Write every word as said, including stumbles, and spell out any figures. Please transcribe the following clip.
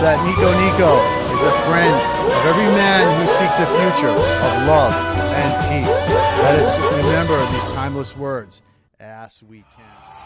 that Nico Nico is a friend of every man who seeks a future of love and peace. Let us remember these timeless words as we can.